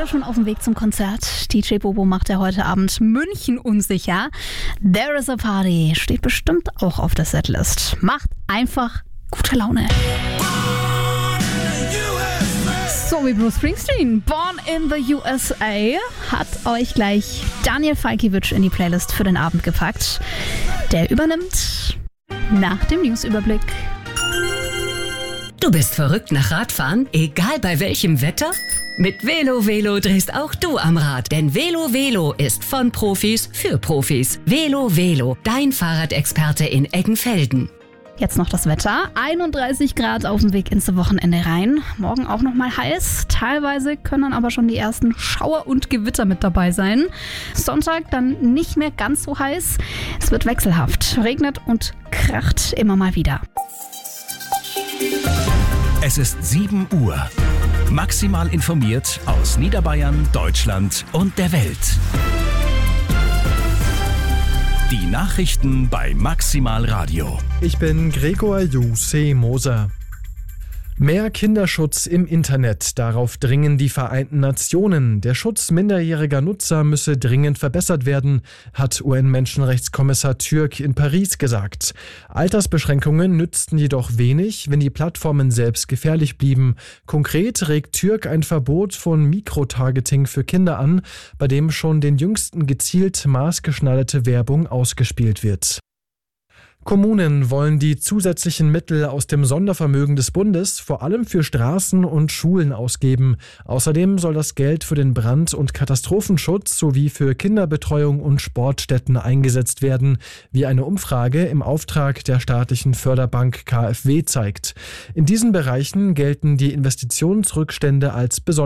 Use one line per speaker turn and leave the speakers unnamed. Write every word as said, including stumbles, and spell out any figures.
oder schon auf dem Weg zum Konzert? D J Bobo macht ja heute Abend München unsicher. There is a Party steht bestimmt auch auf der Setlist. Macht einfach gute Laune. So wie Bruce Springsteen. Born in the U S A hat euch gleich Daniel Falkiewicz in die Playlist für den Abend gepackt. Der übernimmt nach dem Newsüberblick.
Du bist verrückt nach Radfahren, egal bei welchem Wetter? Mit Velo Velo drehst auch du am Rad, denn Velo Velo ist von Profis für Profis. Velo Velo, dein Fahrradexperte in Eggenfelden.
Jetzt noch das Wetter. einunddreißig Grad auf dem Weg ins Wochenende rein. Morgen auch nochmal heiß. Teilweise können dann aber schon die ersten Schauer und Gewitter mit dabei sein. Sonntag dann nicht mehr ganz so heiß. Es wird wechselhaft. Regnet und kracht immer mal wieder.
Es ist sieben Uhr. Maximal informiert aus Niederbayern, Deutschland und der Welt. Die Nachrichten bei Maximal Radio.
Ich bin Gregor Juse Moser. Mehr Kinderschutz im Internet, darauf dringen die Vereinten Nationen. Der Schutz minderjähriger Nutzer müsse dringend verbessert werden, hat U N-Menschenrechtskommissar Türk in Paris gesagt. Altersbeschränkungen nützten jedoch wenig, wenn die Plattformen selbst gefährlich blieben. Konkret regt Türk ein Verbot von Mikrotargeting für Kinder an, bei dem schon den Jüngsten gezielt maßgeschneiderte Werbung ausgespielt wird. Kommunen wollen die zusätzlichen Mittel aus dem Sondervermögen des Bundes vor allem für Straßen und Schulen ausgeben. Außerdem soll das Geld für den Brand- und Katastrophenschutz sowie für Kinderbetreuung und Sportstätten eingesetzt werden, wie eine Umfrage im Auftrag der staatlichen Förderbank K f W zeigt. In diesen Bereichen gelten die Investitionsrückstände als besonders